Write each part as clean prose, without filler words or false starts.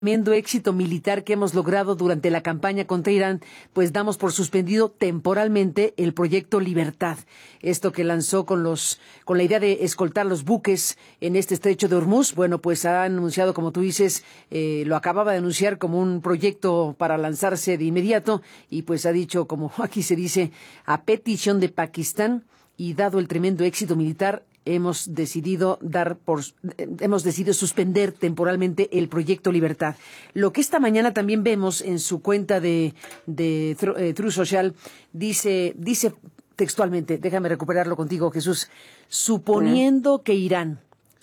tremendo éxito militar que hemos logrado durante la campaña contra Irán, pues damos por suspendido temporalmente el proyecto Libertad. Esto que lanzó con la idea de escoltar los buques en este estrecho de Hormuz. Bueno, pues ha anunciado, como tú dices, lo acababa de anunciar como un proyecto para lanzarse de inmediato y pues ha dicho, como aquí se dice, a petición de Pakistán y dado el tremendo éxito militar, hemos decidido suspender temporalmente el proyecto Libertad. Lo que esta mañana también vemos en su cuenta de Truth Social dice textualmente, déjame recuperarlo contigo, Jesús, suponiendo que Irán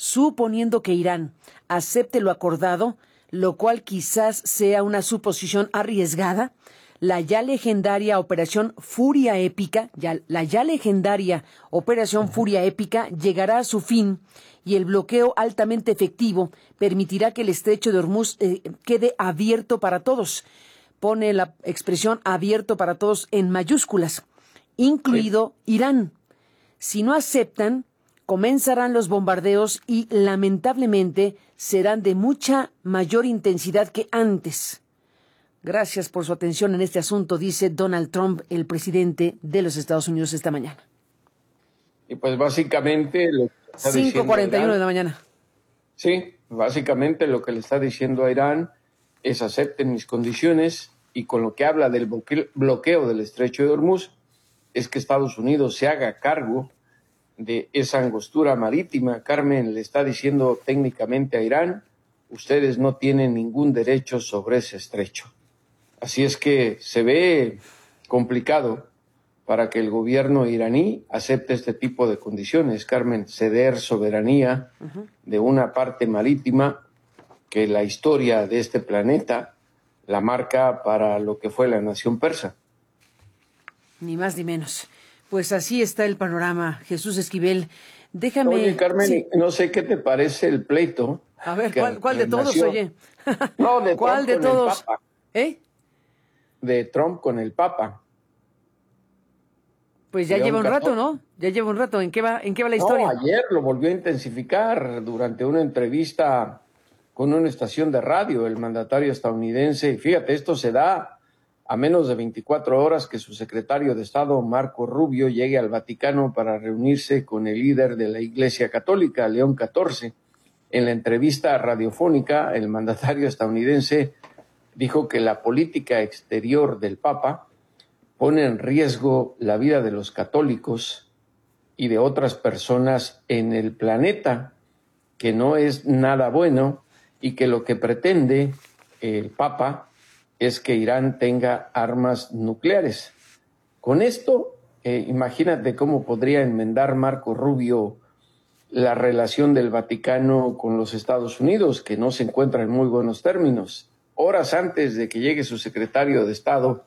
acepte lo acordado, lo cual quizás sea una suposición arriesgada, la ya legendaria Operación Furia Épica, Furia Épica llegará a su fin y el bloqueo altamente efectivo permitirá que el estrecho de Hormuz quede abierto para todos. Pone la expresión abierto para todos en mayúsculas, incluido Irán. Si no aceptan, comenzarán los bombardeos y lamentablemente serán de mucha mayor intensidad que antes. Gracias por su atención en este asunto, dice Donald Trump, el presidente de los Estados Unidos, esta mañana. Y pues básicamente... 5:41 de la mañana. Sí, básicamente lo que le está diciendo a Irán es acepten mis condiciones, y con lo que habla del bloqueo del estrecho de Hormuz es que Estados Unidos se haga cargo de esa angostura marítima. Carmen le está diciendo técnicamente a Irán, ustedes no tienen ningún derecho sobre ese estrecho. Así es que se ve complicado para que el gobierno iraní acepte este tipo de condiciones, Carmen, ceder soberanía de una parte marítima que la historia de este planeta la marca para lo que fue la nación persa. Ni más ni menos. Pues así está el panorama, Jesús Esquivel. Déjame... Oye, Carmen, sí. No sé qué te parece el pleito. A ver, ¿cuál de todos, oye? No, de ¿Cuál Trump de con todos? el Papa. ¿Eh? De Trump con el Papa. Pues ya lleva un rato, ¿no? Ya lleva un rato. ¿En qué va la historia? No, ayer lo volvió a intensificar durante una entrevista con una estación de radio, el mandatario estadounidense. Y fíjate, esto se da a menos de 24 horas que su secretario de Estado, Marco Rubio, llegue al Vaticano para reunirse con el líder de la Iglesia Católica, León XIV. En la entrevista radiofónica, el mandatario estadounidense dijo que la política exterior del Papa pone en riesgo la vida de los católicos y de otras personas en el planeta, que no es nada bueno y que lo que pretende el Papa es que Irán tenga armas nucleares. Con esto, imagínate cómo podría enmendar Marco Rubio la relación del Vaticano con los Estados Unidos, que no se encuentra en muy buenos términos. Horas antes de que llegue su secretario de Estado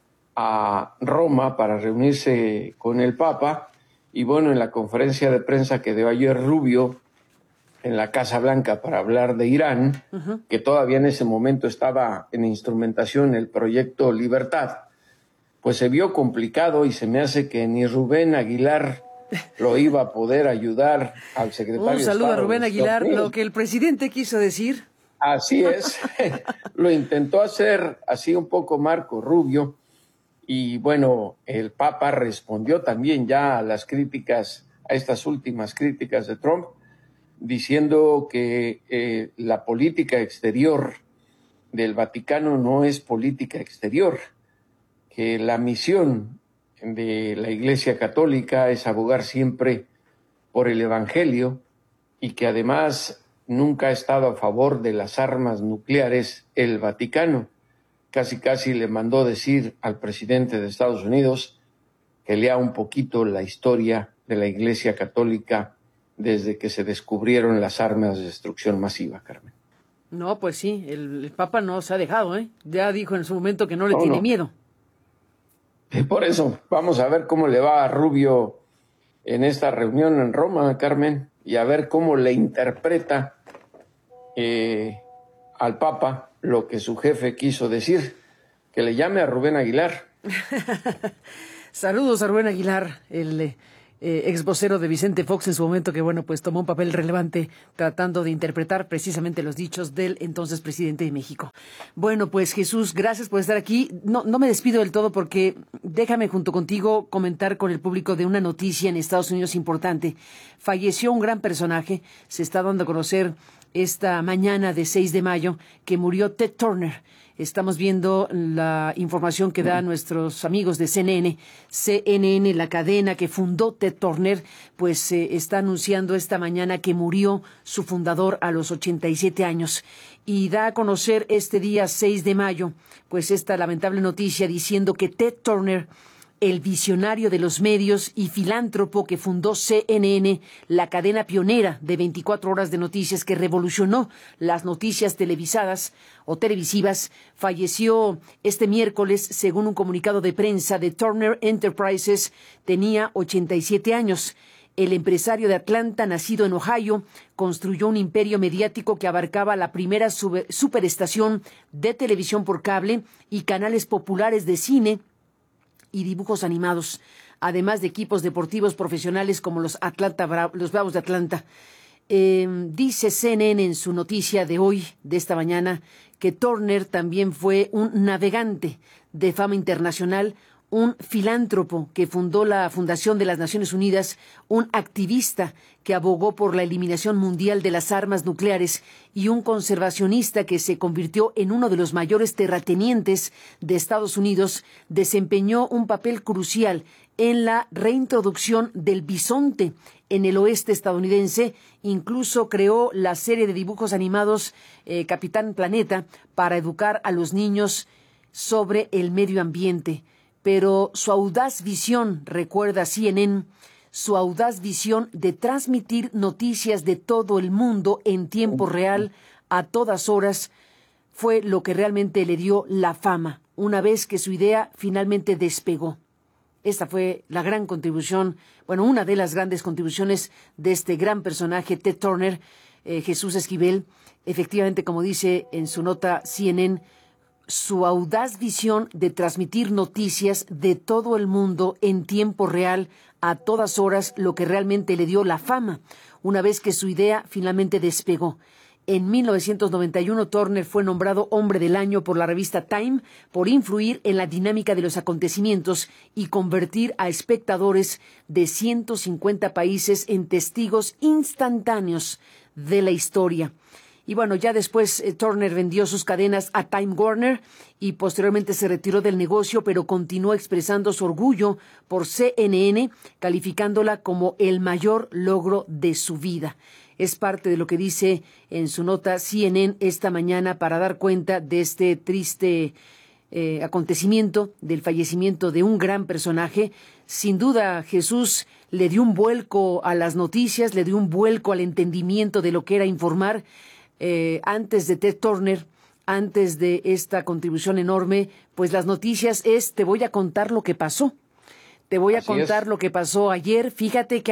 a Roma para reunirse con el Papa, y bueno, en la conferencia de prensa que dio ayer Rubio en la Casa Blanca para hablar de Irán, que todavía en ese momento estaba en instrumentación el proyecto Libertad, pues se vio complicado y se me hace que ni Rubén Aguilar lo iba a poder ayudar al secretario de Estado. Un saludo a Rubén Aguilar, lo que el presidente quiso decir. Así es, lo intentó hacer así un poco Marco Rubio, y bueno, el Papa respondió también ya a las críticas, a estas últimas críticas de Trump, diciendo que la política exterior del Vaticano no es política exterior, que la misión de la Iglesia Católica es abogar siempre por el Evangelio y que además nunca ha estado a favor de las armas nucleares el Vaticano. Casi le mandó decir al presidente de Estados Unidos que lea un poquito la historia de la Iglesia Católica desde que se descubrieron las armas de destrucción masiva, Carmen. No, pues sí, el Papa no se ha dejado, ¿eh? Ya dijo en su momento que no le tiene miedo. Y por eso, vamos a ver cómo le va a Rubio en esta reunión en Roma, Carmen, y a ver cómo le interpreta al Papa lo que su jefe quiso decir, que le llame a Rubén Aguilar. Saludos a Rubén Aguilar, el ex vocero de Vicente Fox en su momento, que bueno, pues tomó un papel relevante tratando de interpretar precisamente los dichos del entonces presidente de México. Bueno, pues Jesús, gracias por estar aquí. No me despido del todo porque déjame junto contigo comentar con el público de una noticia en Estados Unidos importante. Falleció un gran personaje, se está dando a conocer esta mañana de 6 de mayo que murió Ted Turner. Estamos viendo la información que dan nuestros amigos de CNN. CNN, la cadena que fundó Ted Turner, pues está anunciando esta mañana que murió su fundador a los 87 años. Y da a conocer este día 6 de mayo, pues esta lamentable noticia diciendo que Ted Turner, el visionario de los medios y filántropo que fundó CNN, la cadena pionera de 24 horas de noticias que revolucionó las noticias televisadas o televisivas, falleció este miércoles, según un comunicado de prensa de Turner Enterprises. Tenía 87 años. El empresario de Atlanta, nacido en Ohio, construyó un imperio mediático que abarcaba la primera superestación de televisión por cable y canales populares de cine y dibujos animados, además de equipos deportivos profesionales como los Bravos de Atlanta. Dice CNN en su noticia de hoy, de esta mañana, que Turner también fue un navegante de fama internacional, un filántropo que fundó la Fundación de las Naciones Unidas, un activista que abogó por la eliminación mundial de las armas nucleares y un conservacionista que se convirtió en uno de los mayores terratenientes de Estados Unidos. Desempeñó un papel crucial en la reintroducción del bisonte en el oeste estadounidense. Incluso creó la serie de dibujos animados Capitán Planeta para educar a los niños sobre el medio ambiente. Pero su audaz visión, recuerda CNN, su audaz visión de transmitir noticias de todo el mundo en tiempo real, a todas horas, fue lo que realmente le dio la fama, una vez que su idea finalmente despegó. Esta fue la gran contribución, bueno, una de las grandes contribuciones de este gran personaje, Ted Turner, Jesús Esquivel. Efectivamente, como dice en su nota CNN, su audaz visión de transmitir noticias de todo el mundo en tiempo real, a todas horas, lo que realmente le dio la fama, una vez que su idea finalmente despegó. En 1991, Turner fue nombrado Hombre del Año por la revista Time por influir en la dinámica de los acontecimientos y convertir a espectadores de 150 países en testigos instantáneos de la historia. Y bueno, ya después Turner vendió sus cadenas a Time Warner y posteriormente se retiró del negocio, pero continuó expresando su orgullo por CNN, calificándola como el mayor logro de su vida. Es parte de lo que dice en su nota CNN esta mañana para dar cuenta de este triste acontecimiento, del fallecimiento de un gran personaje. Sin duda, Jesús le dio un vuelco a las noticias, le dio un vuelco al entendimiento de lo que era informar. Antes de Ted Turner, antes de esta contribución enorme, pues las noticias te voy a contar lo que pasó. Te voy a contar lo que pasó ayer. Fíjate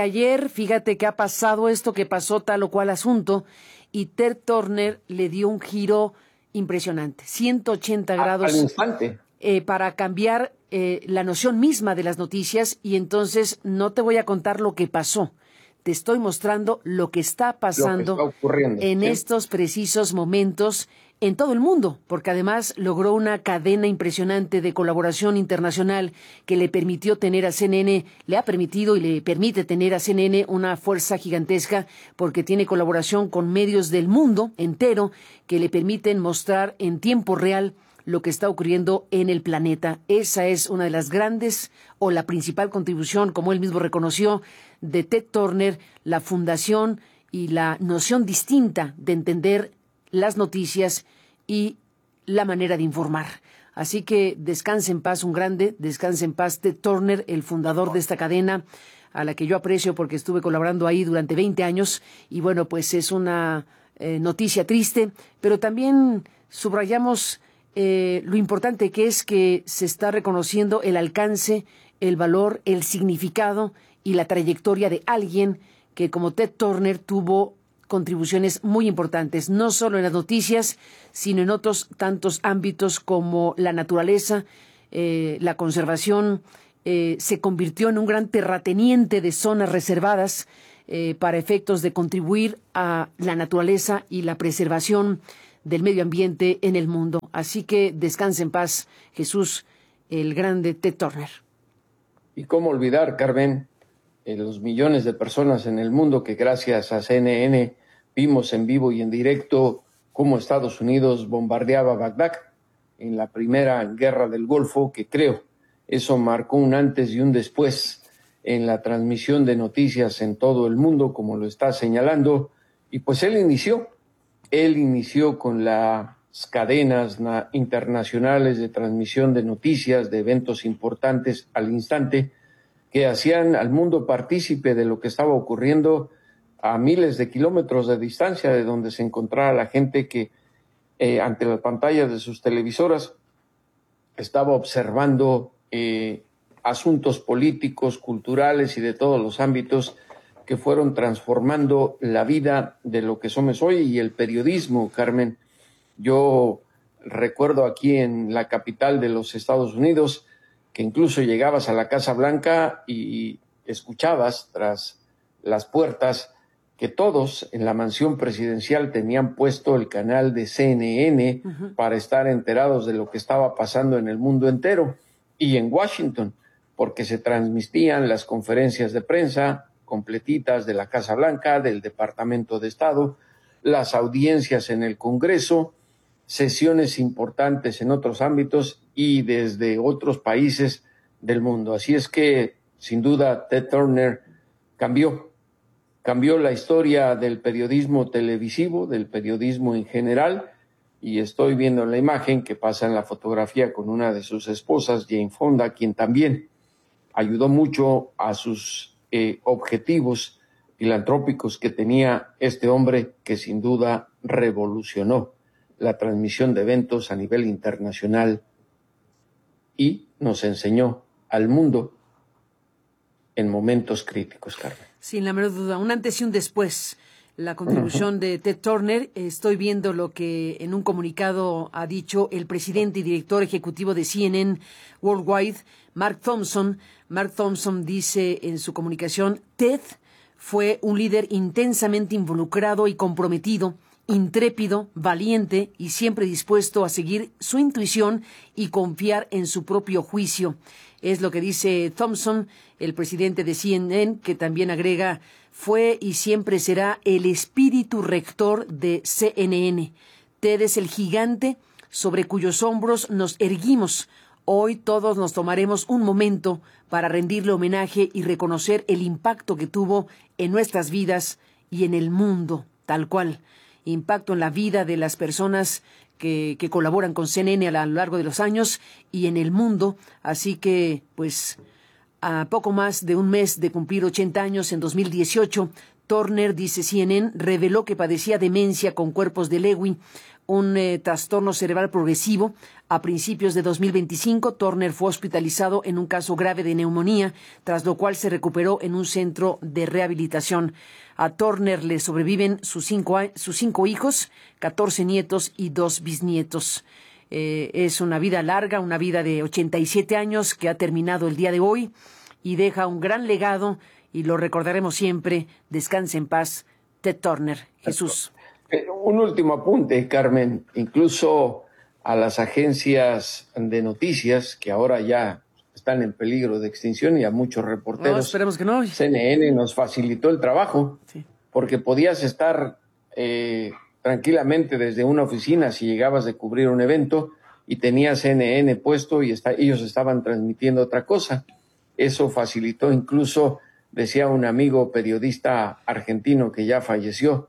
que ha pasado esto, que pasó tal o cual asunto. Y Ted Turner le dio un giro impresionante, 180 grados. Al instante. Para cambiar la noción misma de las noticias. Y entonces no te voy a contar lo que pasó. Te estoy mostrando lo que está pasando en estos precisos momentos en todo el mundo, porque además logró una cadena impresionante de colaboración internacional que le permitió tener a CNN, le ha permitido y le permite tener a CNN una fuerza gigantesca, porque tiene colaboración con medios del mundo entero que le permiten mostrar en tiempo real lo que está ocurriendo en el planeta. Esa es una de las grandes o la principal contribución, como él mismo reconoció, de Ted Turner, la fundación y la noción distinta de entender las noticias y la manera de informar. Así que descanse en paz un grande, descanse en paz Ted Turner, el fundador de esta cadena, a la que yo aprecio porque estuve colaborando ahí durante 20 años. Y bueno, pues es una noticia triste, pero también subrayamos lo importante que es que se está reconociendo el alcance, el valor, el significado y la trayectoria de alguien que, como Ted Turner, tuvo contribuciones muy importantes, no solo en las noticias, sino en otros tantos ámbitos como la naturaleza, la conservación, se convirtió en un gran terrateniente de zonas reservadas para efectos de contribuir a la naturaleza y la preservación del medio ambiente en el mundo. Así que descanse en paz, Jesús, el grande Ted Turner. Y cómo olvidar, Carmen, los millones de personas en el mundo que gracias a CNN vimos en vivo y en directo cómo Estados Unidos bombardeaba Bagdad en la primera guerra del Golfo, que creo eso marcó un antes y un después en la transmisión de noticias en todo el mundo, como lo está señalando. Y pues él inició con las cadenas internacionales de transmisión de noticias, de eventos importantes al instante, que hacían al mundo partícipe de lo que estaba ocurriendo a miles de kilómetros de distancia de donde se encontraba la gente que ante las pantallas de sus televisoras estaba observando asuntos políticos, culturales y de todos los ámbitos que fueron transformando la vida de lo que somos hoy y el periodismo, Carmen. Yo recuerdo aquí en la capital de los Estados Unidos que incluso llegabas a la Casa Blanca y escuchabas tras las puertas que todos en la mansión presidencial tenían puesto el canal de CNN para estar enterados de lo que estaba pasando en el mundo entero y en Washington, porque se transmitían las conferencias de prensa completitas de la Casa Blanca, del Departamento de Estado, las audiencias en el Congreso, sesiones importantes en otros ámbitos y desde otros países del mundo. Así es que, sin duda, Ted Turner cambió la historia del periodismo televisivo, del periodismo en general, y estoy viendo en la imagen que pasa en la fotografía con una de sus esposas, Jane Fonda, quien también ayudó mucho a sus objetivos filantrópicos que tenía este hombre que sin duda revolucionó la transmisión de eventos a nivel internacional y nos enseñó al mundo en momentos críticos, Carmen. Sin la menor duda, un antes y un después. La contribución de Ted Turner. Estoy viendo lo que en un comunicado ha dicho el presidente y director ejecutivo de CNN Worldwide, Mark Thompson. Mark Thompson dice en su comunicación: Ted fue un líder intensamente involucrado y comprometido, intrépido, valiente y siempre dispuesto a seguir su intuición y confiar en su propio juicio. Es lo que dice Thompson, el presidente de CNN, que también agrega: fue y siempre será el espíritu rector de CNN. Ted es el gigante sobre cuyos hombros nos erguimos. Hoy todos nos tomaremos un momento para rendirle homenaje y reconocer el impacto que tuvo en nuestras vidas y en el mundo, tal cual. Impacto en la vida de las personas que colaboran con CNN a lo largo de los años y en el mundo. Así que, pues, a poco más de un mes de cumplir 80 años, en 2018, Turner, dice CNN, reveló que padecía demencia con cuerpos de Lewy, un trastorno cerebral progresivo. A principios de 2025, Turner fue hospitalizado en un caso grave de neumonía, tras lo cual se recuperó en un centro de rehabilitación. A Turner le sobreviven sus cinco hijos, 14 nietos y 2 bisnietos. Es una vida larga, una vida de 87 años que ha terminado el día de hoy y deja un gran legado y lo recordaremos siempre. Descanse en paz, Ted Turner. Jesús. Un último apunte, Carmen. Incluso a las agencias de noticias que ahora ya están en peligro de extinción y a muchos reporteros. No, esperemos que no. CNN nos facilitó el trabajo, sí, porque podías estar tranquilamente desde una oficina si llegabas de cubrir un evento y tenías CNN puesto y ellos estaban transmitiendo otra cosa. Eso facilitó, incluso decía un amigo periodista argentino que ya falleció,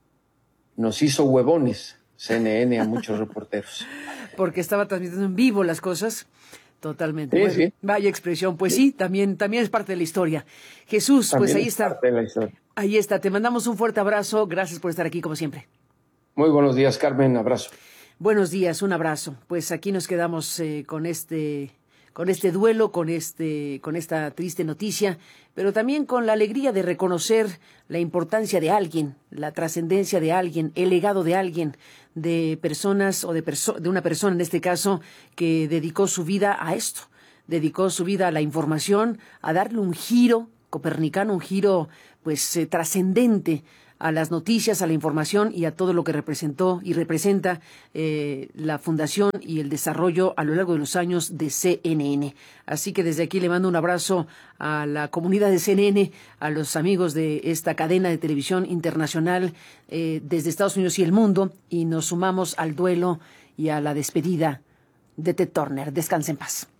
nos hizo huevones CNN a muchos reporteros. Porque estaba transmitiendo en vivo las cosas. Totalmente. Sí, bueno, sí. Vaya expresión. Pues sí, también es parte de la historia. Jesús, también pues ahí está. Parte de la historia. Ahí está. Te mandamos un fuerte abrazo. Gracias por estar aquí como siempre. Muy buenos días, Carmen. Abrazo. Buenos días, un abrazo. Pues aquí nos quedamos con este duelo, con esta triste noticia, pero también con la alegría de reconocer la importancia de alguien, la trascendencia de alguien, el legado de alguien, de personas o de una persona en este caso que dedicó su vida a esto, dedicó su vida a la información, a darle un giro copernicano, un giro pues trascendente a las noticias, a la información y a todo lo que representó y representa la fundación y el desarrollo a lo largo de los años de CNN. Así que desde aquí le mando un abrazo a la comunidad de CNN, a los amigos de esta cadena de televisión internacional desde Estados Unidos y el mundo, y nos sumamos al duelo y a la despedida de Ted Turner. Descanse en paz.